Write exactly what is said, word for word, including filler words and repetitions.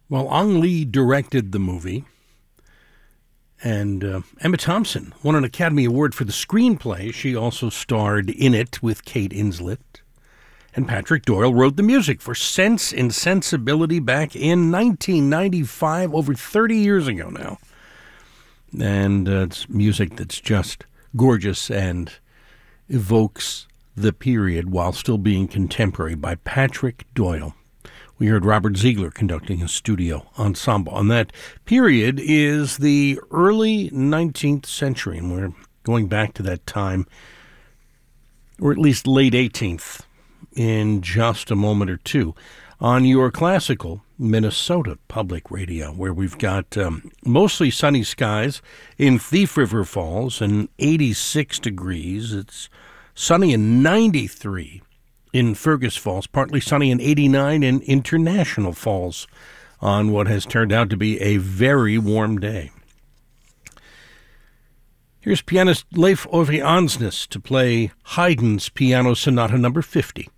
Well, Ang Lee directed the movie, and uh, Emma Thompson won an Academy Award for the screenplay. She also starred in it with Kate Winslet. And Patrick Doyle wrote the music for Sense and Sensibility back in nineteen ninety-five, over thirty years ago now. And uh, it's music that's just gorgeous and evokes the period while still being contemporary by Patrick Doyle. We heard Robert Ziegler conducting a studio ensemble. And that period is the early nineteenth century, and we're going back to that time, or at least late eighteenth, in just a moment or two, on your classical Minnesota Public Radio, where we've got um, mostly sunny skies in Thief River Falls and eighty-six degrees. It's sunny and ninety-three in Fergus Falls, partly sunny and eighty-nine in International Falls on what has turned out to be a very warm day. Here's pianist Leif Ove Ansnes to play Haydn's Piano Sonata number fifty.